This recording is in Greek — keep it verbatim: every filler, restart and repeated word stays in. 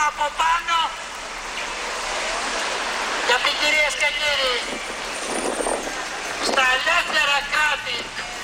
από πάνω. Γιατί κυρίες και κύριοι, στα ελεύθερα κράτη